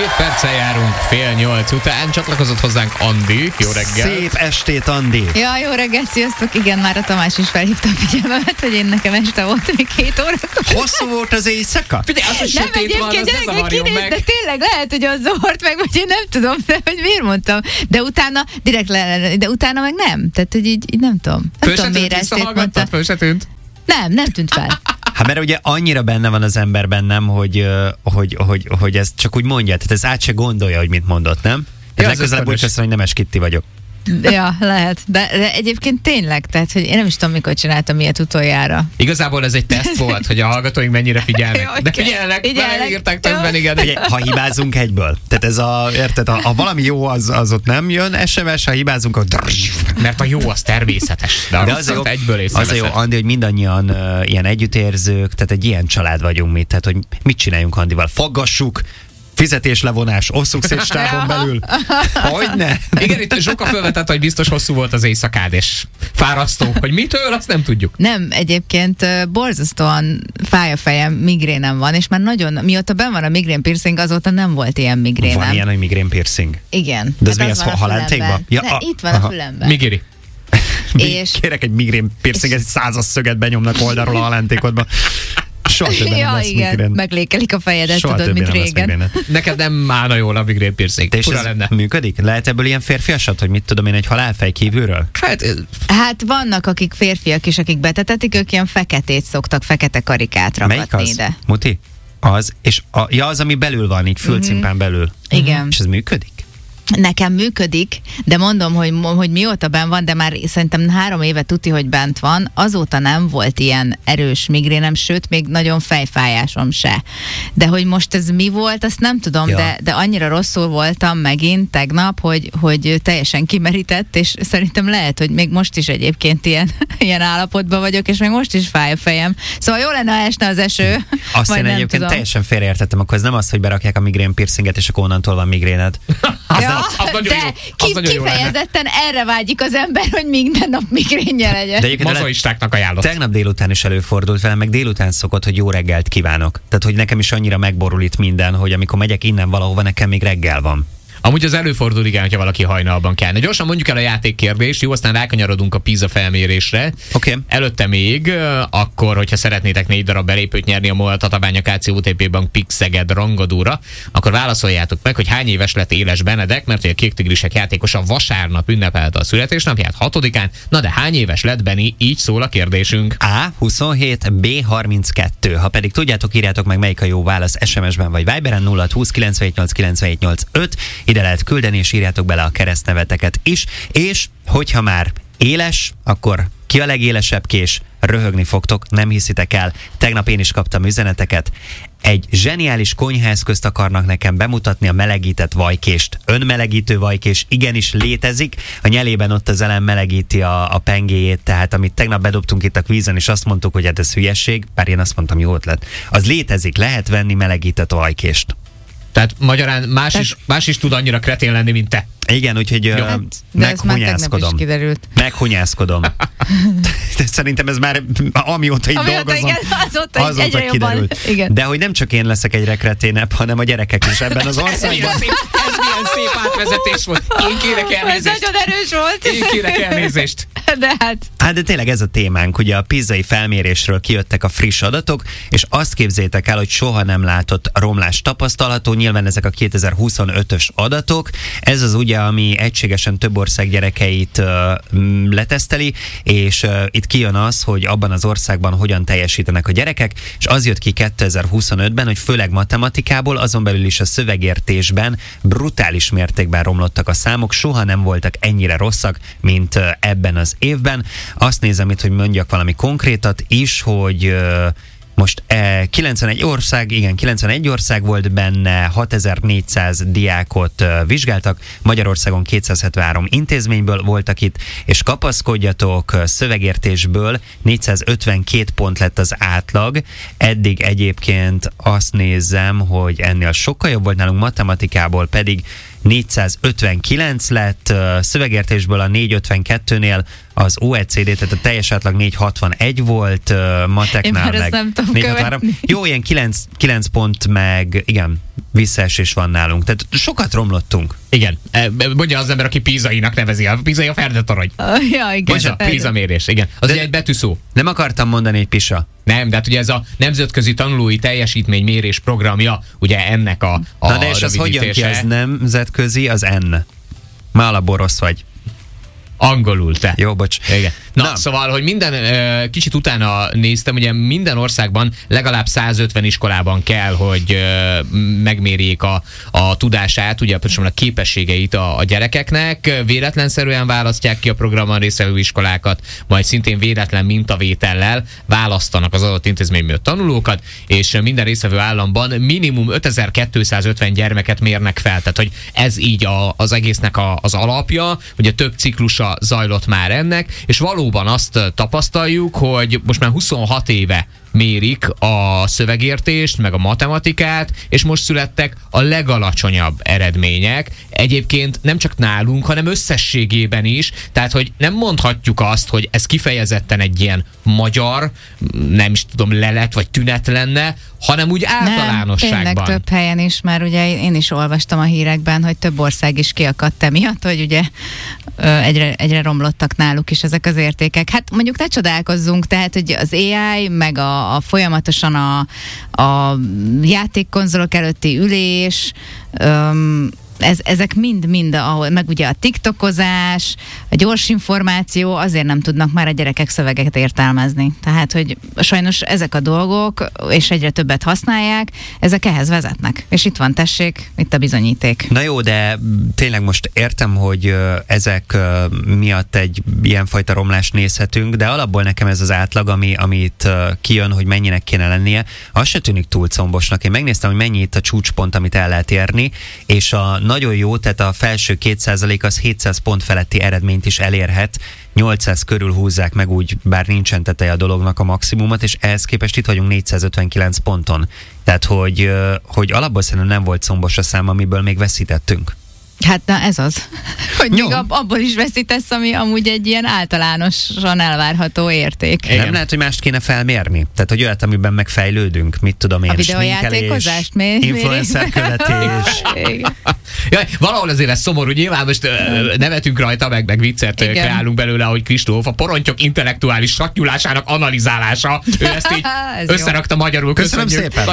perccel járunk 7:30 után. Csatlakozott hozzánk Andi. Jó reggel. Szép estét, Andi. Ja, jó reggel, sziasztok. Igen, már a Tamás is felhívta a figyelmemet, hogy én nekem este volt még 7 órakor. Hosszú volt az éjszaka? Figyelj, az, hogy sötét van, az ne zavarjon meg. De tényleg lehet, hogy az zavart meg, vagy én nem tudom, de hogy miért mondtam. De utána de utána meg nem. Tehát, hogy így nem tudom. Nem tudom, miért ezt föl se tűnt? Nem tűnt fel. Hát mert ugye annyira benne van az ember bennem, hogy ezt csak úgy mondja, tehát ez át se gondolja, hogy mit mondott, nem? Ez legközelebb úgy teszem, hogy Nemes Kitti vagyok. Ja, lehet. De egyébként tényleg, tehát hogy én nem is tudom, mikor csináltam ilyet utoljára. Igazából ez egy teszt volt, hogy a hallgatóink mennyire figyelnek. De figyelnek, írták többen, igen. Figyelj, ha hibázunk egyből. Tehát ez érted, ha valami jó, az ott nem jön, SMS, ha hibázunk, akkor... Mert a jó az természetes. De az jó, egyből az a jó, Andi, hogy mindannyian ilyen együttérzők, tehát egy ilyen család vagyunk mi. Tehát, hogy mit csináljunk Andival? Foggassuk, fizetéslevonás, osszuk szét stábon belül. Hogyne? Igen, itt Zsoka felvetett, hogy biztos hosszú volt az éjszakád, és fárasztó. Hogy mitől, azt nem tudjuk. Nem, egyébként borzasztóan fáj a fejem, migrénem van, és már nagyon, mióta benn van a migrén piercing, azóta nem volt ilyen migrénem. Van ilyen, hogy migrén piercing? Igen. De ez mi az, halántékban? Ja, itt van a fülemben. Migiri. És... Kérek egy migrén piercing, egy 100 szöget benyomnak oldalról a halántékodba. Ja, igen, meglékelik a fejedet, soha tudod, mint régen. Neked nem állna jól a migrén piercing. És ez működik? Lehet ebből ilyen férfiasat, hogy mit tudom én, egy halálfej kívülről? Hát vannak, akik férfiak is, akik betetetik, ők ilyen feketét szoktak, fekete karikát rakatni. Melyik az? Ide. Muti? Az, és az, ami belül van, így fülcimpán belül. Igen. És ez működik? Nekem működik, de mondom, hogy mióta benn van, de már szerintem 3 éve tuti, hogy bent van, azóta nem volt ilyen erős migrénem, sőt, még nagyon fejfájásom se. De hogy most ez mi volt, azt nem tudom, ja. de annyira rosszul voltam megint tegnap, hogy teljesen kimerített, és szerintem lehet, hogy még most is egyébként ilyen állapotban vagyok, és még most is fáj a fejem. Szóval jó lenne, ha esne az eső. Azt én egyébként tudom. Teljesen félreértettem, akkor ez nem az, hogy berakják a migrén piercinget, és akkor onnantól van migréned. Kifejezetten erre vágyik az ember, hogy minden nap migrénje legyen. De mazoistáknak ajánlott. Tegnap délután is előfordult velem, meg délután szokott, hogy jó reggelt kívánok. Tehát, hogy nekem is annyira megborul itt minden, hogy amikor megyek innen valahova, nekem még reggel van. Amúgy az előfordul, igen, hogyha valaki hajnalban kellene. Gyorsan mondjuk el a játékkérdést, jó, aztán rákanyarodunk a PISA felmérésre. Okay. Előtte még, akkor, hogyha szeretnétek 4 darab belépőt nyerni a MOL Tatabánya KC OTP Bank Pix Szeged rangadóra, akkor válaszoljátok meg, hogy hány éves lett Éles Benedek, mert a Kék Tigrisek játékosa vasárnap ünnepelte a születésnapját, 6-án. Na de hány éves lett Benni? Így szól a kérdésünk. A. 27, B. 32. Ha pedig tudjátok, írjátok meg, melyik a jó válasz SMS-ben vagy Viberen 0620 978 978 5. Ide lehet küldeni, és írjátok bele a keresztneveteket is, és hogyha már éles, akkor ki a legélesebb kés? Röhögni fogtok, nem hiszitek el. Tegnap én is kaptam üzeneteket. Egy zseniális konyhaeszközt akarnak nekem bemutatni, a melegített vajkést. Önmelegítő vajkés igenis létezik. A nyelében ott az elem melegíti a pengéjét, tehát amit tegnap bedobtunk itt a kvízen, és azt mondtuk, hogy hát ez hülyesség, bár én azt mondtam, jó ötlet. Az létezik, lehet venni melegített vajkést. Tehát magyarán más is tud annyira kretén lenni, mint te. Igen, úgyhogy meghunyászkodom. Meghunyászkodom. Szerintem ez már amióta itt dolgozom, azóta kiderült. De hogy nem csak én leszek egyre kreténebb, hanem a gyerekek is ebben az országban. Ez milyen szép átvezetés volt. Én kérek elnézést. Ez nagyon erős volt. Én kérek elnézést. De tényleg ez a témánk, ugye a pizzai felmérésről kijöttek a friss adatok, és azt képzétek el, hogy soha nem látott romlás tapasztalható. Nyilván ezek a 2025-ös adatok. Ez az ugye, ami egységesen több ország gyerekeit leteszteli, és itt kijön az, hogy abban az országban hogyan teljesítenek a gyerekek, és az jött ki 2025-ben, hogy főleg matematikából, azon belül is a szövegértésben brutális mértékben romlottak a számok, soha nem voltak ennyire rosszak, mint ebben az évben. Azt nézem itt, hogy mondjak valami konkrétat is, hogy most 91 ország volt benne, 6400 diákot vizsgáltak, Magyarországon 273 intézményből voltak itt, és kapaszkodjatok, szövegértésből 452 pont lett az átlag. Eddig egyébként azt nézem, hogy ennél sokkal jobb volt nálunk, matematikából pedig 459 lett, szövegértésből a 452-nél az OECD, tehát a teljes átlag 461 volt, mateknál meg 463. Jó, ilyen 9 pont meg, igen, visszaesés van nálunk. Tehát sokat romlottunk. Igen. Mondja az ember, aki Pízainak nevezi. A Pízai a Ferdetorony. Ja, igen. Píza mérés, igen. Az egy betűszó. Nem akartam mondani egy pisa. Nem, de hát ugye ez a Nemzetközi Tanulói Teljesítménymérés programja, ugye ennek a Na de és az hogyan ki, az nemzetközi, az N. Már alapból rossz vagy. Angolul te. Jó, bocs. Igen. Na, szóval, hogy minden, kicsit utána néztem, ugye minden országban legalább 150 iskolában kell, hogy megmérjék a tudását, ugye a képességeit a gyerekeknek. Véletlenszerűen választják ki a programon résztvevő iskolákat, majd szintén véletlen mintavétellel választanak az adott intézményből tanulókat, és minden résztvevő államban minimum 5250 gyermeket mérnek fel. Tehát, hogy ez így az egésznek az alapja, ugye több ciklusa zajlott már ennek, és valóban azt tapasztaljuk, hogy most már 26 éve mérik a szövegértést, meg a matematikát, és most születtek a legalacsonyabb eredmények. Egyébként nem csak nálunk, hanem összességében is, tehát hogy nem mondhatjuk azt, hogy ez kifejezetten egy ilyen magyar, nem is tudom, lelet vagy tünet lenne, hanem úgy általánosságban. Nem, tényleg több helyen is, már ugye én is olvastam a hírekben, hogy több ország is kiakadt emiatt, hogy ugye egyre romlottak náluk is ezek az értékek. Hát mondjuk ne csodálkozzunk, tehát hogy az AI, meg a folyamatosan a játékkonzolok előtti ülés, ezek mind, ahol, meg ugye a tiktokozás, a gyors információ, azért nem tudnak már a gyerekek szövegeket értelmezni. Tehát, hogy sajnos ezek a dolgok, és egyre többet használják, ezek ehhez vezetnek. És itt van, tessék, itt a bizonyíték. Na jó, de tényleg most értem, hogy ezek miatt egy ilyenfajta romlást nézhetünk, de alapból nekem ez az átlag, amit kijön, hogy mennyinek kéne lennie, az se tűnik túl combosnak. Én megnéztem, hogy mennyi itt a csúcspont, amit el lehet érni, és a nagyon jó, tehát a felső 2% az 700 pont feletti eredményt is elérhet, 800 körül húzzák meg úgy, bár nincsen teteje a dolognak a maximumot, és ehhez képest itt vagyunk 459 ponton. Tehát, hogy alapból szerintem nem volt combos a szám, amiből még veszítettünk. Hát na ez az, hogy még abból is veszítesz, ami amúgy egy ilyen általánosan elvárható érték. Igen. Nem lehet, hogy mást kéne felmérni? Tehát, hogy olyat, amiben megfejlődünk, mit tudom én, a videójátékozást, influencer követés. Jaj, valahol azért ez szomorú, nyilván most nevetünk rajta, meg viccet kreálunk belőle, hogy Kristóf, a porontyok intellektuális sattyulásának analizálása, ő ezt így összerakta magyarul. Köszönöm szépen.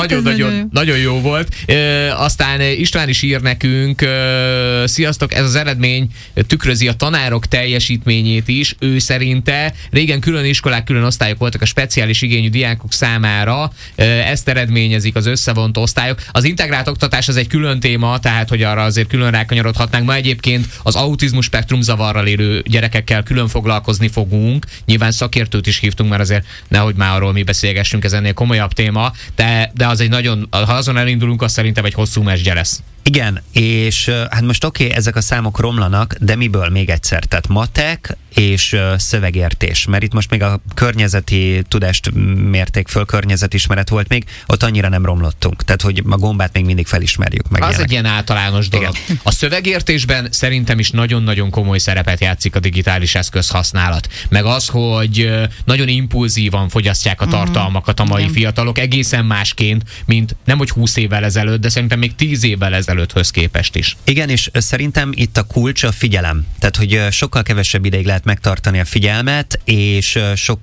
Nagyon jó volt. Aztán István is ír nekünk, sziasztok, ez az eredmény tükrözi a tanárok teljesítményét is. Ő szerinte régen külön iskolák, külön osztályok voltak a speciális igényű diákok számára, ezt eredményezik az összevont osztályok. Az integrált oktatás az egy külön téma, tehát hogy arra azért külön rákanyarodhatnánk. Ma egyébként az autizmus spektrum zavarral élő gyerekekkel külön foglalkozni fogunk. Nyilván szakértőt is hívtunk, mert azért nehogy már arról mi beszélgessünk, ez ennél komolyabb téma, de az egy nagyon, ha azon elindulunk, az szerintem egy hosszú mesdje lesz. Igen, és hát most ezek a számok romlanak, de miből még egyszer? Tehát matek és szövegértés, mert itt most még a környezeti tudást mérték föl, környezetismeret volt még, ott annyira nem romlottunk. Tehát, hogy a gombát még mindig felismerjük. Meg az ilyenek. Egy ilyen általános dolog. Igen. A szövegértésben szerintem is nagyon-nagyon komoly szerepet játszik a digitális eszközhasználat. Meg az, hogy nagyon impulzívan fogyasztják a tartalmakat a mai fiatalok, egészen másként, mint nem hogy 20 évvel ezelőtt, de szerintem még 10 évvel ezelőtthöz képest is. Igen, és szerintem itt a kulcs a figyelem. Tehát, hogy sokkal kevesebb ideig lehet megtartani a figyelmet, és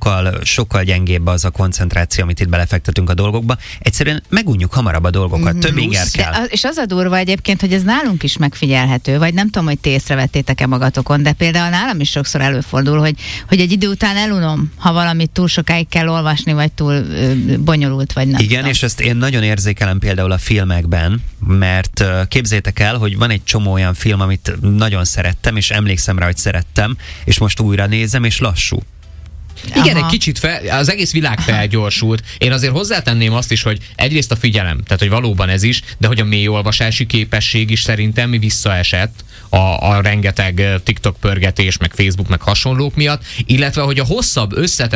sokkal gyengébb az a koncentráció, amit itt belefektetünk a dolgokba. Egyszerűen megunjuk hamarabb a dolgokat, több inger kell. És az a durva egyébként, hogy ez nálunk is megfigyelhető, vagy nem tudom, hogy ti észrevettétek-e magatokon, de például nálam is sokszor előfordul, hogy egy idő után elunom, ha valamit túl sokáig kell olvasni, vagy túl bonyolult, vagy nem. Igen, tudom. És ezt én nagyon érzékelem például a filmekben, mert képzeljétek el, hogy van egy csomó olyan film, amit nagyon szerettem, és emlékszem rá, hogy szerettem, és most újra nézem, és lassú. Igen, egy kicsit az egész világ felgyorsult. Én azért hozzátenném azt is, hogy egyrészt a figyelem, tehát hogy valóban ez is, de hogy a mély olvasási képesség is szerintem visszaesett a rengeteg TikTok pörgetés, meg Facebook, meg hasonlók miatt, illetve hogy a hosszabb,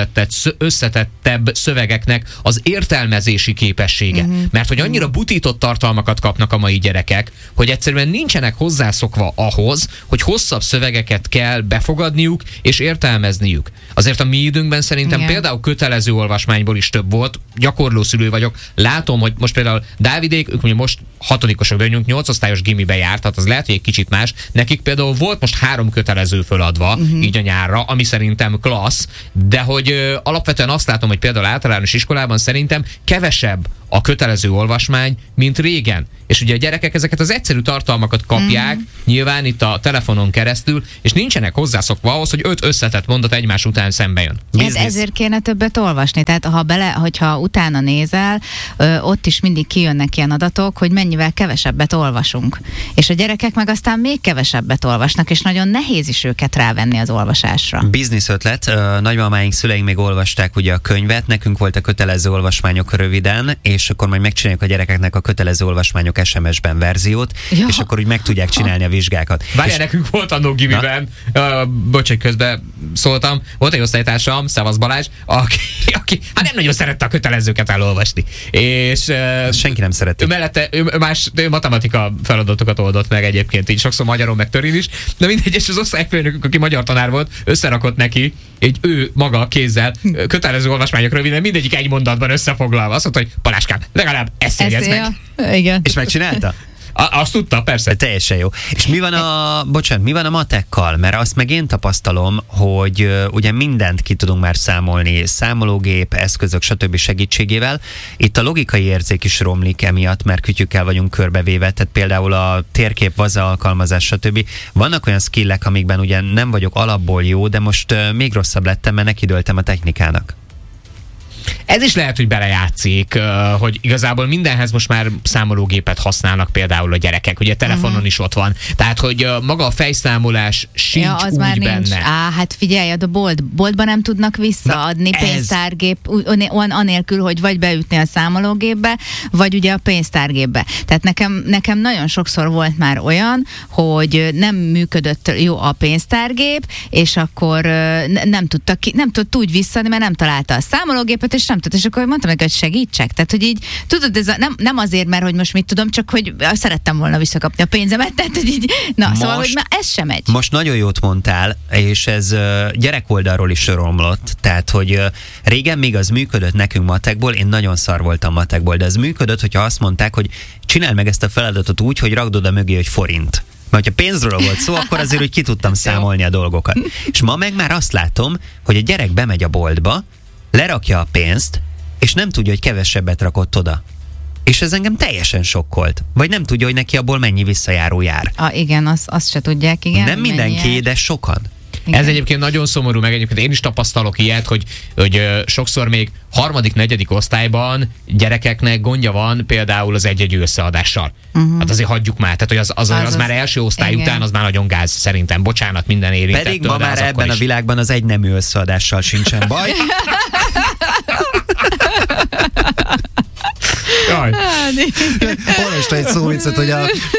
összetettebb szövegeknek az értelmezési képessége. Mert hogy annyira butított tartalmakat kapnak a mai gyerekek, hogy egyszerűen nincsenek hozzászokva ahhoz, hogy hosszabb szövegeket kell befogadniuk és értelmezniük. Azért a mi időnkben szerintem Igen. például kötelező olvasmányból is több volt. Gyakorló szülő vagyok. Látom, hogy most például Dávidék, ők ugye most 6-osok, de 8 osztályos gimibe járt, tehát az lehet, hogy egy kicsit más. Nekik például volt most 3 kötelező föladva, így a nyárra, ami szerintem klassz, de hogy alapvetően azt látom, hogy például általános iskolában szerintem kevesebb a kötelező olvasmány, mint régen. És ugye a gyerekek ezeket az egyszerű tartalmakat kapják, nyilván itt a telefonon keresztül, és nincsenek hozzászokva ahhoz, hogy 5 összetett mondat egymás után szembe jön. Ezért kéne többet olvasni. Tehát hogyha utána nézel, ott is mindig kijönnek ilyen adatok, hogy mennyivel kevesebbet olvasunk. És a gyerekek meg aztán még kevesebbet olvasnak, és nagyon nehéz is őket rávenni az olvasásra. Biznisz ötlet. Nagymamáink, szüleink még olvasták ugye a könyvet, nekünk volt a kötelező olvasmányok röviden, és akkor majd megcsináljuk a gyerekeknek a kötelező olvasmányok SMS-ben verziót, Ja. és akkor úgy meg tudják csinálni a vizsgákat. Várjál, nekünk volt annó gimiben, bocsánat, közben szóltam, volt egy osztálytársam, Szevasz Balázs, aki hát nem nagyon szerette a kötelezőket elolvasni. És senki nem szereti. ő matematika feladatokat oldott meg egyébként, így sokszor magyarul, meg törin is, de mindegy, és az osztályfőnökünk, aki magyar tanár volt, összerakott neki, így ő maga kézzel kötelező olvasmányok röviden, mindegyik egy mondatban összefoglalva. Azt mondta, hogy Paláskám, legalább ezt jegyezd meg. Igen. És megcsinálta? Azt tudta, persze. Teljesen jó. És mi van a matekkal? Mert azt meg én tapasztalom, hogy ugye mindent ki tudunk már számolni, számológép, eszközök, stb. Segítségével. Itt a logikai érzék is romlik emiatt, mert kütyükkel vagyunk körbevéve, tehát például a térkép, vaza alkalmazás, stb. Vannak olyan skillek, amikben ugye nem vagyok alapból jó, de most még rosszabb lettem, mert nekidőltem a technikának. Ez is lehet, hogy belejátszik, hogy igazából mindenhez most már számológépet használnak például a gyerekek, ugye telefonon is ott van. Tehát, hogy maga a fejszámolás sincs az úgy már benne. Nincs. Hát figyelj, a boltban nem tudnak visszaadni pénztárgép, anélkül, hogy vagy beütni a számológépbe, vagy ugye a pénztárgépbe. Tehát nekem nagyon sokszor volt már olyan, hogy nem működött jó a pénztárgép, és akkor nem tudta úgy visszaadni, mert nem találta a számológépet, és nem tudta, és akkor mondtam neki, hogy segítsek. Tehát, hogy így, tudod, ez nem azért, mert hogy most mit tudom, csak hogy szerettem volna visszakapni a pénzemet, tehát, hogy így, szóval, hogy már ez sem megy. Most nagyon jót mondtál, és ez gyerek oldalról is romlott, tehát, hogy régen még az működött nekünk matekból, én nagyon szar voltam matekból, de ez működött, hogyha azt mondták, hogy csináld meg ezt a feladatot úgy, hogy rakd oda mögé, hogy forint. Mert ha pénzről volt szó, akkor azért, hogy ki tudtam számolni a dolgokat. És ma meg már azt látom, hogy a gyerek bemegy a boltba, lerakja a pénzt, és nem tudja, hogy kevesebbet rakott oda. És ez engem teljesen sokkolt. Vagy nem tudja, hogy neki abból mennyi visszajáró jár. Igen, azt se tudják, igen. Nem mindenki, de sokan. Igen. Ez egyébként nagyon szomorú, meg egyébként én is tapasztalok ilyet, hogy sokszor még 3.-4. osztályban gyerekeknek gondja van például az egy-egy összeadással. Hát azért hagyjuk már, tehát hogy az már első osztály igen. után az már nagyon gáz szerintem. Bocsánat minden érintettől. Pedig ma már ebben a világban az egynemű összeadással sincsen baj. Jaj. Olvastam egy szóviccet, hogy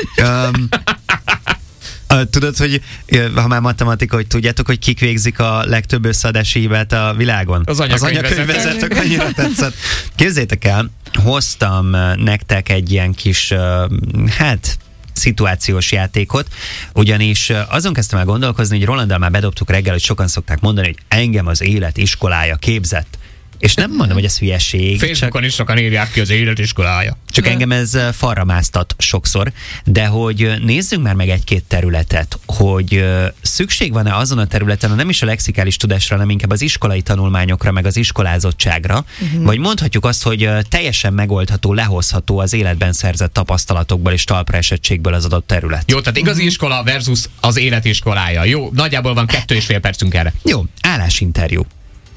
tudod, hogy ha már matematika, hogy tudjátok, hogy kik végzik a legtöbb összeadási hibát a világon? Az anyakönyvvezetők, annyira tetszett. Képzeljétek el, hoztam nektek egy ilyen kis, szituációs játékot, ugyanis azon kezdtem el gondolkozni, hogy Rolanddal már bedobtuk reggel, hogy sokan szokták mondani, hogy engem az élet iskolája képzett. És nem mondom, hogy ez hülyeség. Facebookon is sokan írják ki az életiskolája. Csak engem ez falra másztat sokszor, de hogy nézzünk már meg egy-két területet, hogy szükség van-e azon a területen, nem is a lexikális tudásra, hanem inkább az iskolai tanulmányokra, meg az iskolázottságra, vagy mondhatjuk azt, hogy teljesen megoldható, lehozható az életben szerzett tapasztalatokból és talpraesettségből az adott terület. Jó, tehát igazi iskola versus az életiskolája. Jó, nagyjából van 2,5 percünk erre. Jó, állásinterjú.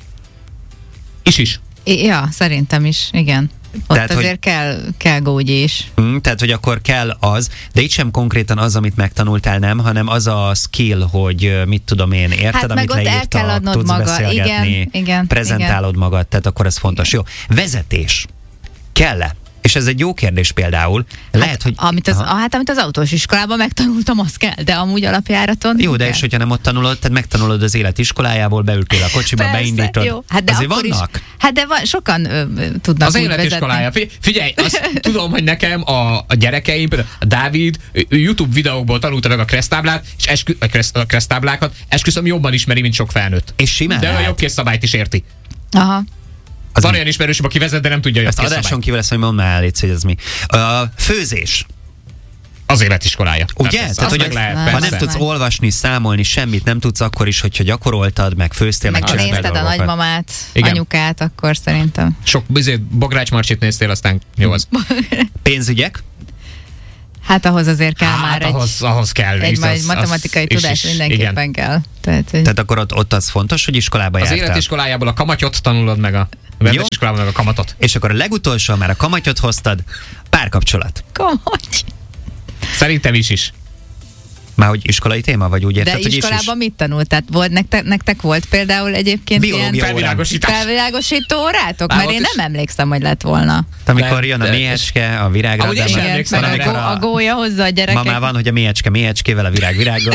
Is. Ja, szerintem is, igen. Ott Tehát, azért kell gógyi is. Tehát, hogy akkor kell az, de itt sem konkrétan az, amit megtanultál, nem, hanem az a skill, hogy mit tudom én, érted, Hát amit meg ott el kell leírtak, adnod tudsz magad. beszélgetni, Igen, prezentálod magad, tehát akkor ez fontos. Jó, vezetés. Kell-e? És ez egy jó kérdés például. Lehet, hogy... Amit az autós iskolában megtanultam, az kell, de amúgy alapjáraton... Jó, de kell. és hogyha nem ott tanulod, tehát megtanulod az élet iskolájából, beültél a kocsiba, Persze, beindítod. jó. Hát de azért akkor vannak. Is, hát de sokan tudnak Az úgy életiskolája. vezetni. Figyelj, azt tudom, hogy nekem a gyerekeim, például a Dávid YouTube videókból tanulta meg a kresztáblát, és a kresztáblákat, esküszöm jobban ismeri, mint sok felnőtt. És simán De a lehet. jogkészszabályt is érti. Aha. Van olyan ismerősöm, aki vezet, de nem tudja a Ezt adáson jogkészszabályt. kívül ezt, hogy mondd már, légy, hogy ez mi. Főzés. Az életiskolája. Ugye? Tehát Tehát, hogy sok lehet, ha ha persze. nem tudsz olvasni, számolni, semmit nem tudsz, akkor is, hogyha gyakoroltad, meg főztél, meg csináltál Megnézted a dolgokat. nagymamát, Igen. anyukát, akkor szerintem. Sok Bogrács Marcsit néztél, aztán jó az. Pénzügyek? Hát ahhoz azért kell már ahhoz kell. egy az- matematikai az- tudás is, mindenképpen igen. kell. Tehát Tehát akkor ott az fontos, hogy iskolába Az jártál. életiskolájából a kamatyot tanulod meg a rendes iskolában meg a kamatot. És akkor a legutolsó, már a kamatyot hoztad, párkapcsolat. komoly. Szerintem is. Már hogy iskolai téma, vagy úgy érted, De hogy iskolában mit tanult? Tehát volt nektek volt például egyébként Biológia ilyen Felvilágosítás. felvilágosító órátok? Á, Mert ott én is- nem emlékszem, hogy lett volna. Amikor De- jön a de- méhecske, a virágra. Amúgy én sem Igen, emlékszem meg erre. a gólya hozza a gyerekek. Ma már van, hogy a méhecskével, a virág virággal.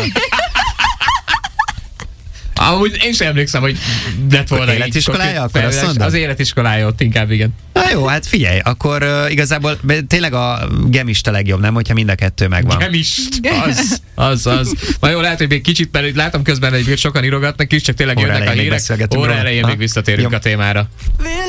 Amúgy én sem emlékszem, hogy lett volna így. Életiskolája, akkor azt Felvilágos- mondod? Az életiskolája ott inkább, igen. Na jó, hát figyelj, akkor igazából tényleg a gemista legjobb, nem? Hogyha mind a kettő megvan. Gemist. Az. Na jó, lehet, hogy még kicsit, mert látom közben egyébként sokan írogatnak is, csak tényleg Óra jönnek a elején még hírek. beszélgetünk Óra róla. elején Ha? még visszatérünk Jó. a témára.